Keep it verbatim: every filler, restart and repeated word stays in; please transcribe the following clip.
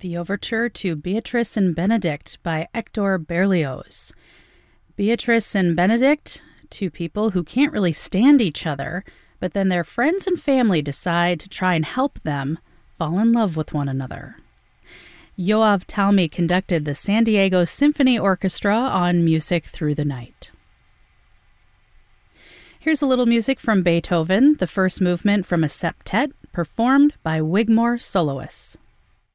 The overture to Beatrice and Benedict by Hector Berlioz. Beatrice and Benedict, two people who can't really stand each other, but then their friends and family decide to try and help them fall in love with one another. Yoav Talmi conducted the San Diego Symphony Orchestra on Music Through the Night. Here's a little music from Beethoven, the first movement from a septet, performed by Wigmore soloists.